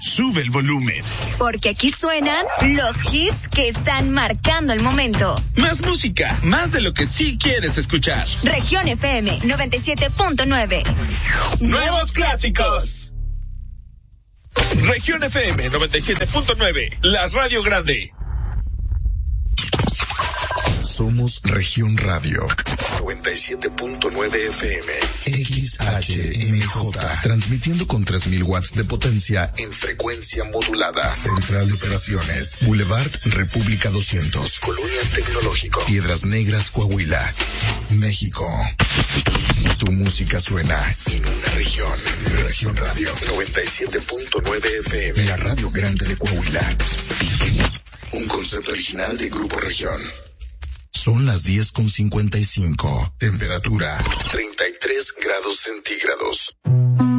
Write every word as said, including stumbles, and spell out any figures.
sube el volumen. Porque aquí suenan los hits que están marcando el momento. Más música, más de lo que sí quieres escuchar. Región F M noventa y siete punto nueve. Nuevos clásicos. Región F M noventa y siete punto nueve, la radio grande. Somos Región Radio noventa y siete punto nueve F M X H M J, transmitiendo con tres mil watts de potencia en frecuencia modulada. Central de Operaciones, Boulevard República doscientos, Colonia Tecnológico, Piedras Negras, Coahuila, México. Tu música suena en una región. Región Radio noventa y siete punto nueve F M, la radio grande de Coahuila. Un concepto original de Grupo Región. Son las diez con cincuenta y cinco. Temperatura treinta y tres grados centígrados.